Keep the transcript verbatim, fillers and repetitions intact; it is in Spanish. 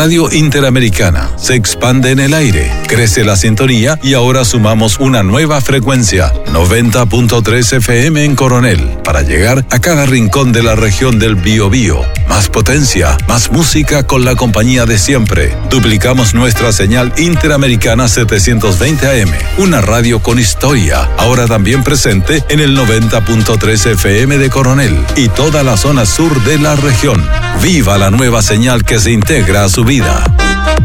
Radio Interamericana se expande en el aire, crece la sintonía y ahora sumamos una nueva frecuencia, noventa punto tres F M en Coronel, para llegar a cada rincón de la región del Biobío. Más potencia, más música con la compañía de siempre. Duplicamos nuestra señal Interamericana setecientos veinte A M, una radio con historia, ahora también presente en el noventa punto tres F M de Coronel y toda la zona sur de la región. ¡Viva la nueva señal que se integra a su vida!